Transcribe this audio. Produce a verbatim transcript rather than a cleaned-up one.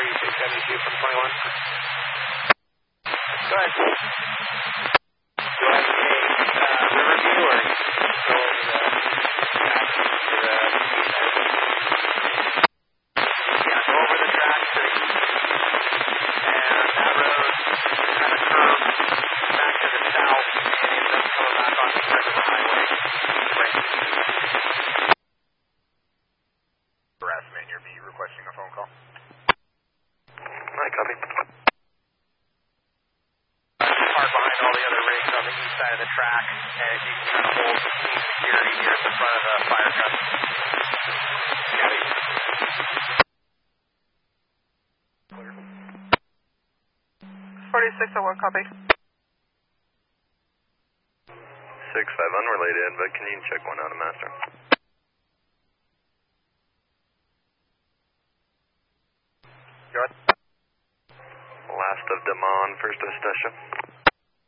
thirty-six seventy-two from twenty-one. Go ahead. Do I take uh, Riverview or go over the track to the yeah, go over the track to the east, and that road kind of curves back to the south and ends up coming back on the regular highway. Right. Harassment, you're be requesting a phone call. Hi, copy. Park behind all the other rigs on the east side of the track, and if you can kind of hold some security here at the front of the fire truck. Copy. forty-six oh one, copy. six five unrelated, but can you check one out of master? Go ahead. Last of Damon, first of Stasha.